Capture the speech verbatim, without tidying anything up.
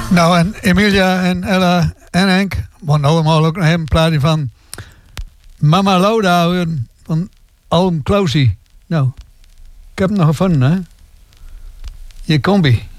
Nou, en Emilia en Ella en Henk, want allemaal ook nog een plaatje van Mama Lauda horen van Alm Klausie. Nou, ik heb hem nog gevonden, hè. Je combi.